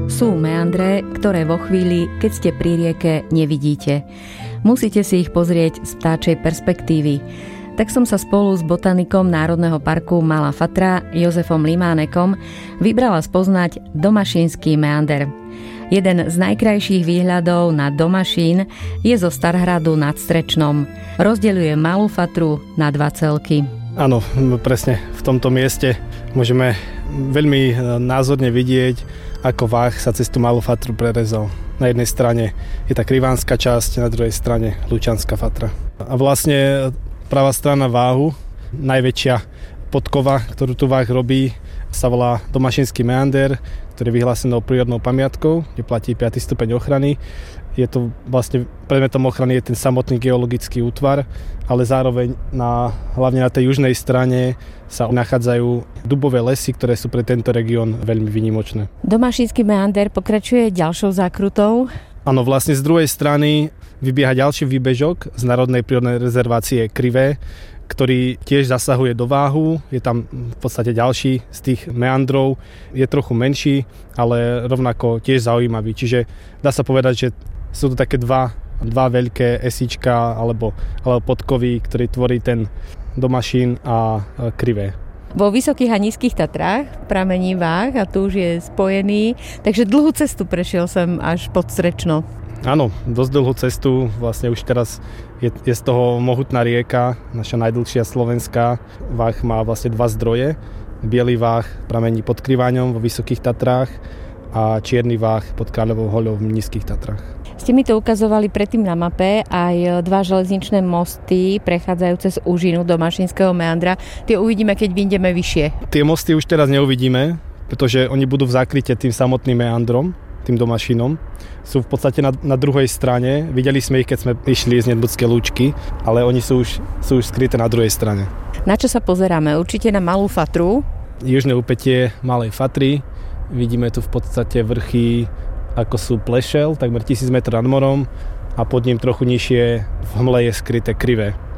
Sú meandre, ktoré vo chvíli, keď ste pri rieke, nevidíte. Musíte si ich pozrieť z vtáčej perspektívy. Tak som sa spolu s botanikom Národného parku Malá Fatra, Jozefom Limánekom, vybrala spoznať Domašínsky meander. Jeden z najkrajších výhľadov na Domašín je zo Starhradu nad Strečnom. Rozdeľuje Malú Fatru na dva celky. Áno, presne v tomto mieste môžeme veľmi názorne vidieť, ako váh sa cez tú Malú Fatru prerezal. Na jednej strane je tá krivánska časť, na druhej strane Lučanská Fatra. A vlastne pravá strana váhu, najväčšia podkova, ktorú tu váh robí, sa volá Domašínsky meander, ktorý je vyhlásenou prírodnou pamiatkou, kde platí 5. stupeň ochrany. Je to vlastne predmetom ochrany je ten samotný geologický útvar, ale zároveň hlavne na tej južnej strane sa nachádzajú dubové lesy, ktoré sú pre tento región veľmi výnimočné. Domašínsky meander pokračuje ďalšou zákrutou. Áno, vlastne z druhej strany vybieha ďalší výbežok z Národnej prírodnej rezervácie Krivé, ktorý tiež zasahuje do váhu. Je tam v podstate ďalší z tých meandrov. Je trochu menší, ale rovnako tiež zaujímavý. Čiže dá sa povedať, že sú to také dva veľké esíčka alebo podkovy, ktorý tvorí ten Domašín a Krivé. Vo Vysokých a Nízkych Tatrách pramení váh a tu už je spojený, takže dlhú cestu prešiel sem až pod Strечно. Áno, dosť dlhú cestu, vlastne už teraz je z toho mohutná rieka, naša najdlhšia slovenská. Váh má vlastne dva zdroje. Bielý váh pramení pod Kriváňom vo Vysokých Tatrách a čierny váh pod Kráľovou hoľou v Nízkych Tatrách. Ste mi to ukazovali predtým na mape, aj dva železničné mosty prechádzajúce z úžinu Domašínskeho meandra. Tie uvidíme, keď vyjdeme vyššie. Tie mosty už teraz neuvidíme, pretože oni budú v zákryte tým samotným meandrom, tým Domašínom. Sú v podstate na druhej strane. Videli sme ich, keď sme išli z Nedmudskej Lúčky, ale oni sú už skryté na druhej strane. Na čo sa pozeráme? Určite na Malú Fatru. Južné úpätie Malej Fatry. Vidíme tu v podstate vrchy, ako sú Plešel, takmer 1000 metrov nad morom, a pod ním trochu nižšie v hmle je skryté Krivé.